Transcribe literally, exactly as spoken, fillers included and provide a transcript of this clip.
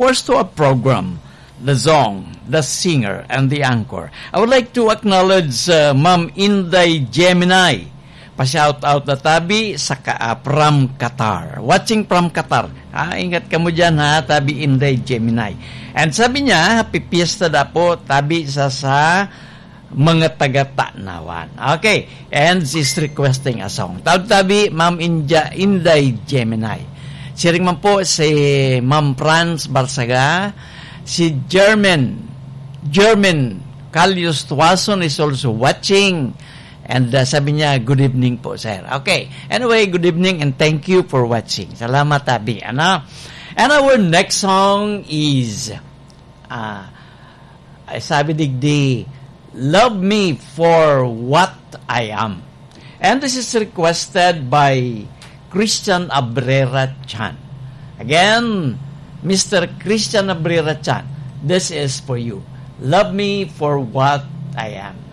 course, to our program, the song, the singer, and the anchor. I would like to acknowledge uh, Ma'am Inday Gemini. Pa-shout out na tabi sa ka, uh, from Qatar. Watching from Qatar. Ha, ingat ka mo dyan ha, tabi Inday Gemini. And sabi niya, happy fiesta na po, tabi sa sa mga taga-Tanawan. Okay, and she's requesting a song. Tabi, Ma'am India, Inday Gemini. Siring man po si Ma'am Franz Barsaga, si German, German Calius Tuason is also watching. And uh, sabi niya, good evening po, sir. Okay, anyway, good evening and thank you for watching. Salamat, tabi. Ano? And our next song is, uh, sabi digdi, Love Me for What I Am. And this is requested by Christian Abrera Chan. Again, Mister Christian Abrera Chan, this is for you. Love Me for What I Am.